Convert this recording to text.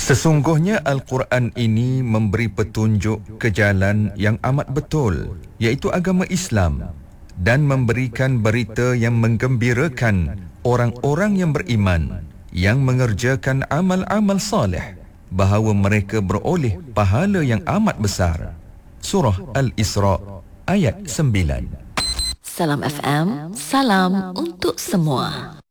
Sesungguhnya Al-Quran ini memberi petunjuk ke jalan yang amat betul, iaitu agama Islam, dan memberikan berita yang menggembirakan orang-orang yang beriman, yang mengerjakan amal-amal saleh, bahawa mereka beroleh pahala yang amat besar. Surah Al-Isra ayat 9. Salam FM, salam untuk semua.